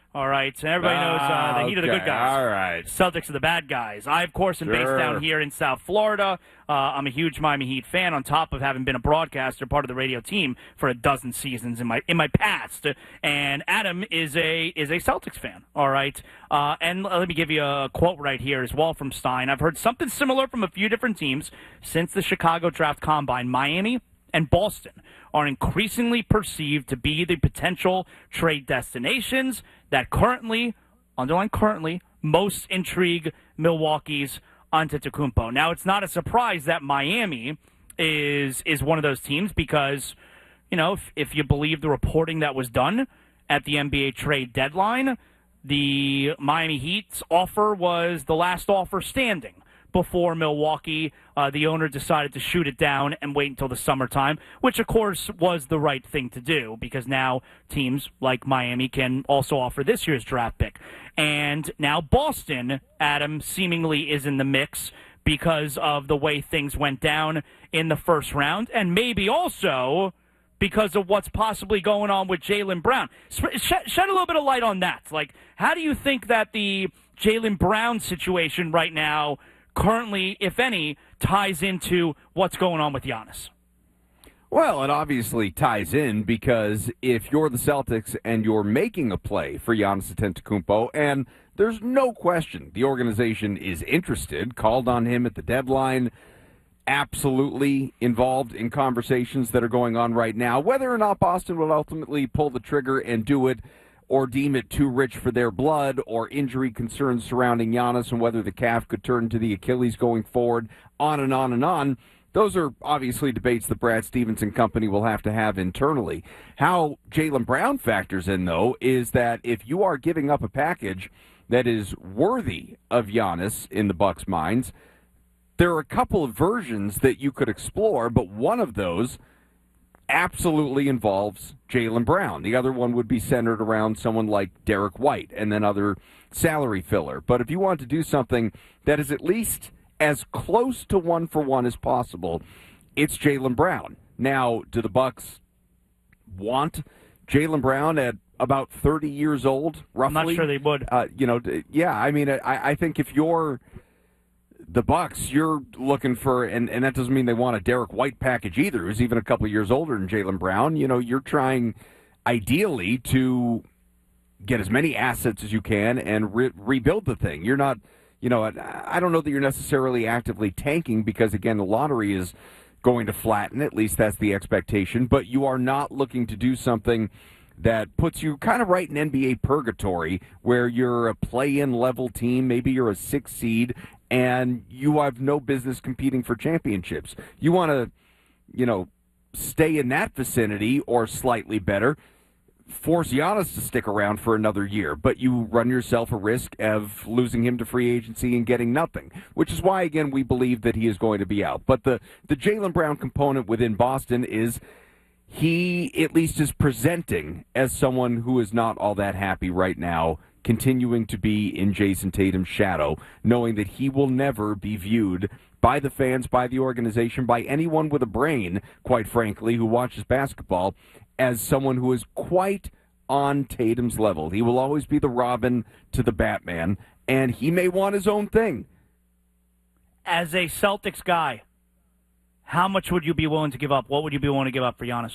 All right, and everybody knows the Heat are the good guys. All right. Celtics are the bad guys. I, of course, am based down here in South Florida. I'm a huge Miami Heat fan, on top of having been a broadcaster, part of the radio team for a dozen seasons in my past. And Adam is a Celtics fan. All right, and let me give you a quote right here as well from Stein. I've heard something similar from a few different teams since the Chicago Draft Combine. Miami and Boston are increasingly perceived to be the potential trade destinations that currently, underline currently, most intrigue Milwaukee's Antetokounmpo. Now, it's not a surprise that Miami is one of those teams because, you know, if you believe the reporting that was done at the NBA trade deadline, the Miami Heat's offer was the last offer standing before Milwaukee, the owner decided to shoot it down and wait until the summertime, which, of course, was the right thing to do because now teams like Miami can also offer this year's draft pick. And now Boston, Adam, seemingly is in the mix because of the way things went down in the first round and maybe also because of what's possibly going on with Jaylen Brown. Shed a little bit of light on that. Like, how do you think that the Jaylen Brown situation right now currently, if any, ties into what's going on with Giannis? Well, it obviously ties in because if you're the Celtics and you're making a play for Giannis Antetokounmpo, and there's no question the organization is interested, called on him at the deadline, absolutely involved in conversations that are going on right now, whether or not Boston will ultimately pull the trigger and do it or deem it too rich for their blood, or injury concerns surrounding Giannis and whether the calf could turn to the Achilles going forward, on and on and on. Those are obviously debates that Brad Stevens and company will have to have internally. How Jaylen Brown factors in, though, is that if you are giving up a package that is worthy of Giannis in the Bucks' minds, there are a couple of versions that you could explore, but one of those absolutely involves Jaylen Brown. The other one would be centered around someone like Derek White and then other salary filler. But if you want to do something that is at least as close to one-for-one as possible, it's Jaylen Brown. Now, do the Bucks want Jaylen Brown at about 30 years old, roughly? I'm not sure they would. I think if you're the Bucks, you're looking for, and that doesn't mean they want a Derek White package either, who's even a couple of years older than Jaylen Brown. You know, you're trying, ideally, to get as many assets as you can and rebuild the thing. You're not, I don't know that you're necessarily actively tanking because, again, the lottery is going to flatten. At least that's the expectation. But you are not looking to do something that puts you kind of right in NBA purgatory where you're a play-in level team. Maybe you're a 6 seed and you have no business competing for championships. You want to, stay in that vicinity or slightly better, force Giannis to stick around for another year, but you run yourself a risk of losing him to free agency and getting nothing, which is why, again, we believe that he is going to be out. But the Jaylen Brown component within Boston is he at least is presenting as someone who is not all that happy right now, continuing to be in Jason Tatum's shadow, knowing that he will never be viewed by the fans, by the organization, by anyone with a brain, quite frankly, who watches basketball, as someone who is quite on Tatum's level. He will always be the Robin to the Batman, and he may want his own thing. As a Celtics guy, how much would you be willing to give up? What would you be willing to give up for Giannis?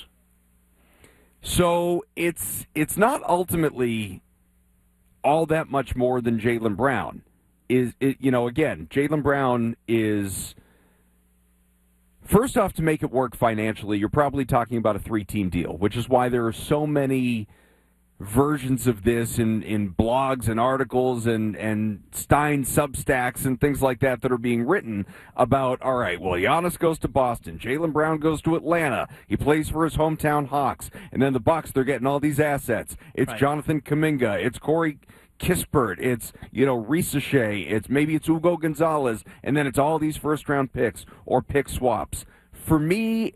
So it's not ultimately all that much more than Jaylen Brown. Again, Jaylen Brown is, first off, to make it work financially, you're probably talking about a 3-team deal, which is why there are so many versions of this in blogs and articles and Stein Substacks and things like that are being written about, all right, well, Giannis goes to Boston, Jaylen Brown goes to Atlanta, he plays for his hometown Hawks, and then the Bucks, they're getting all these assets. It's right. Jonathan Kuminga, it's Corey Kispert, it's, Risa Shea, it's Ugo Gonzalez, and then it's all these first-round picks or pick swaps. For me,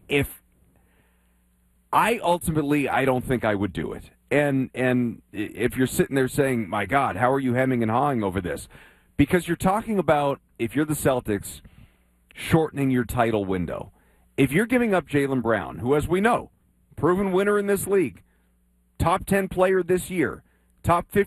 I don't think I would do it. And if you're sitting there saying, my God, how are you hemming and hawing over this? Because you're talking about, if you're the Celtics, shortening your title window. If you're giving up Jaylen Brown, who, as we know, proven winner in this league, top 10 player this year, top 50